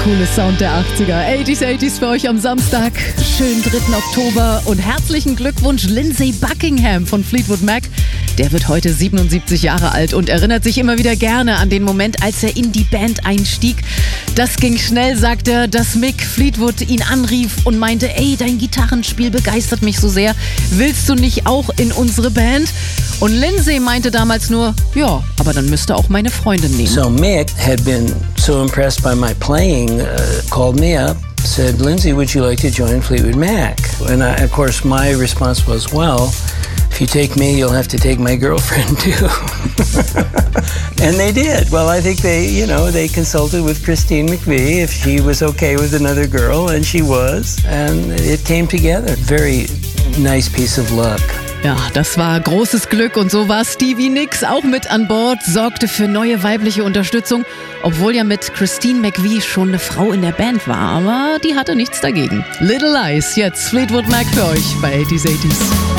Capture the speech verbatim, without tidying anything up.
Coole Sound der achtziger. achtziger, achtziger für euch am Samstag. Schönen dritten Oktober und herzlichen Glückwunsch Lindsey Buckingham von Fleetwood Mac. Der wird heute siebenundsiebzig Jahre alt und erinnert sich immer wieder gerne an den Moment, als er in die Band einstieg. Das ging schnell, sagt er, dass Mick Fleetwood ihn anrief und meinte, ey, dein Gitarrenspiel begeistert mich so sehr. Willst du nicht auch in unsere Band? Und Lindsey meinte damals nur, ja, aber dann müsste auch meine Freundin nehmen. So Mick had been so impressed by my playing, uh, called me up, said, Lindsey, would you like to join Fleetwood Mac? And I, of course, my response was, well, if you take me, you'll have to take my girlfriend too. And they did. Well, I think they, you know, they consulted with Christine McVie if she was okay with another girl, and she was. And it came together. Very nice piece of luck. Ja, das war großes Glück und so war Stevie Nicks auch mit an Bord, sorgte für neue weibliche Unterstützung, obwohl ja mit Christine McVie schon eine Frau in der Band war, aber die hatte nichts dagegen. Little Lies, jetzt Fleetwood Mac für euch bei achtziger, achtziger.